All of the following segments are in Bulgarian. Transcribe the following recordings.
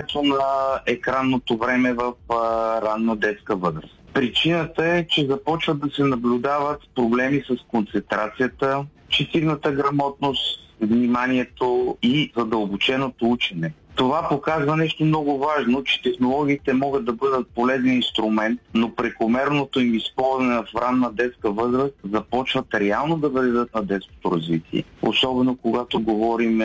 писането на екранното време в ранна детска възраст. Причината е, че започват да се наблюдават проблеми с концентрацията, четивната грамотност, вниманието и задълбоченото учене. Това показва нещо много важно, че технологиите могат да бъдат полезен инструмент, но прекомерното им използване в ранна детска възраст започват реално да вредят на детското развитие. Особено когато говорим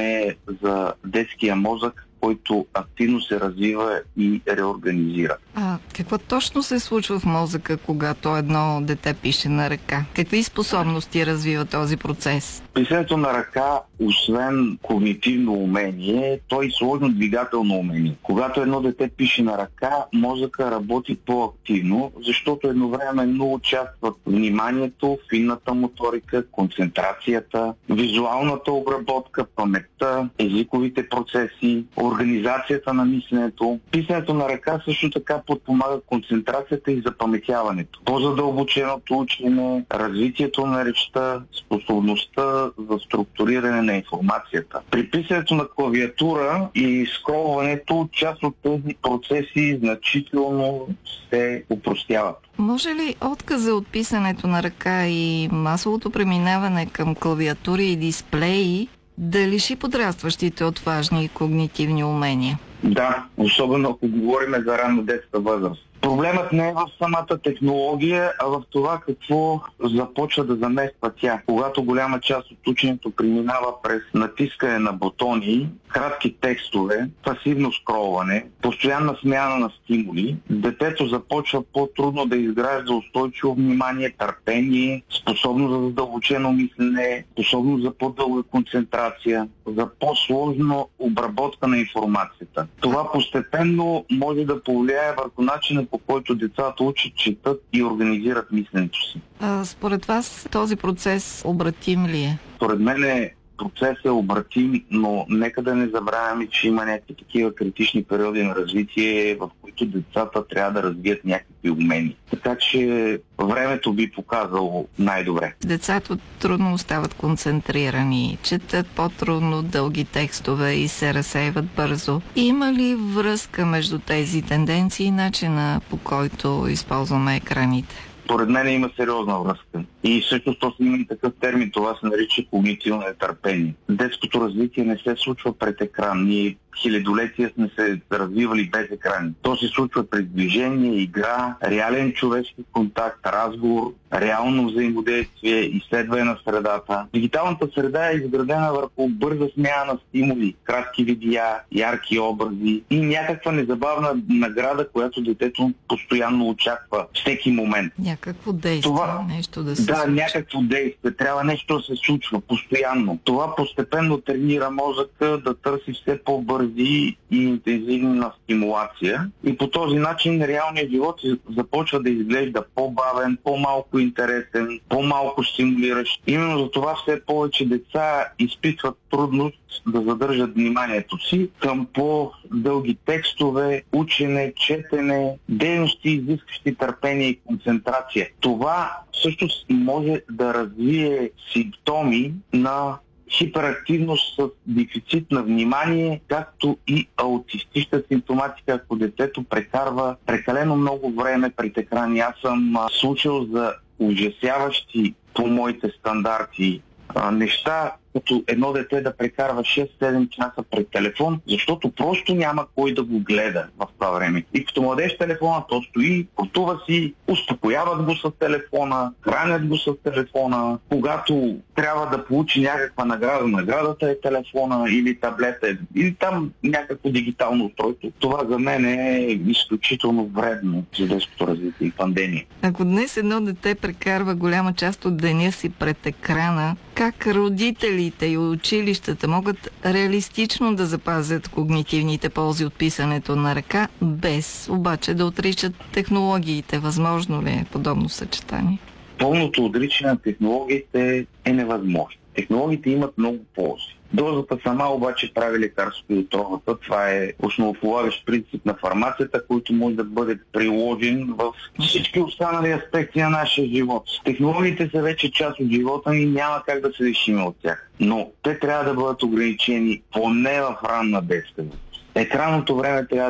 за детския мозък, който активно се развива и реорганизира. Какво точно се случва в мозъка, когато едно дете пише на ръка? Какви способности развива този процес? Писането на ръка, освен когнитивно умение, то и сложно двигателно умение. Когато едно дете пише на ръка, мозъка работи по-активно, защото едновременно участват вниманието, финната моторика, концентрацията, визуалната обработка, паметта, езиковите процеси, организацията на мисленето. Писането на ръка също така подпомага концентрацията и запаметяването. По-задълбоченото учене, развитието на речта, способността за структуриране на информацията. При писането на клавиатура и скролването, част от тези процеси значително се опростяват. Може ли отказа от писането на ръка и масовото преминаване към клавиатури и дисплеи да лиши подрастващите от важни когнитивни умения? Да, особено ако говорим за ранна детска възраст. Проблемът не е в самата технология, а в това какво започва да замества тя. Когато голяма част от ученето преминава през натискане на бутони, кратки текстове, пасивно скролване, постоянна смяна на стимули, детето започва по-трудно да изгражда устойчиво внимание, търпение, способност за задълбочено мислене, способност за по-дълга концентрация, за по-сложна обработка на информацията. Това постепенно може да повлияе върху начина, по който децата учат, четат и организират мисленето си. Според вас този процес обратим ли е? Според мен процесът е обратим, но нека да не забравяме, че има някакви такива критични периоди на развитие, в които децата трябва да развият някакви умения. Така че времето би показало най-добре. Децата трудно остават концентрирани, четат по-трудно дълги текстове и се разсейват бързо. Има ли връзка между тези тенденции и начина, по който използваме екраните? Според мен има сериозна връзка. И всъщност то има и такъв термин, това се нарича когнитивно нетърпение. Детското развитие не се случва пред екран. Ние хилядолетия сме се развивали без екрани. То се случва през движение, игра, реален човешки контакт, разговор, реално взаимодействие, изследване на средата. Дигиталната среда е изградена върху бърза смяна на стимули, кратки видеа, ярки образи и някаква незабавна награда, която детето постоянно очаква всеки момент. Някакво действие, нещо да се случва. Да, някакво действие. Трябва нещо да се случва постоянно. Това постепенно тренира мозъка да търси все по-бързи и интензивна стимулация. И по този начин реалният живот започва да изглежда по-бавен, по-малко интересен, по-малко стимулиращ. Именно за това все повече деца изпитват трудност да задържат вниманието си към по-дълги текстове, учене, четене, дейности, изискващи търпение и концентрация. Това всъщност може да развие симптоми на хиперактивност с дефицит на внимание, както и аутистична симптоматика, ако детето прекарва прекалено много време пред екрани. Аз съм случил за ужасяващи по моите стандарти неща, като едно дете да прекарва 6-7 часа пред телефон, защото просто няма кой да го гледа в това време. И като младеж телефона, то стои, пътува си, успокояват го с телефона, хранят го с телефона. Когато трябва да получи някаква награда, наградата е телефона или таблета, или там някакво дигитално устройство. Това за мен е изключително вредно за детското развитие и пандемия. Ако днес едно дете прекарва голяма част от деня си пред екрана, как родителите и училищата могат реалистично да запазят когнитивните ползи от писането на ръка, без обаче да отричат технологиите? Възможно ли е подобно съчетание? Пълното отричане на технологиите е невъзможно. Технологиите имат много ползи. Дозата сама обаче прави лекарството и отровата. Това е основополагащ принцип на фармацията, който може да бъде приложен в всички останали аспекти на нашия живот. Технологиите са вече част от живота ни, няма как да се решим от тях. Но те трябва да бъдат ограничени поне в ранна детска възраст. Екранното време трябва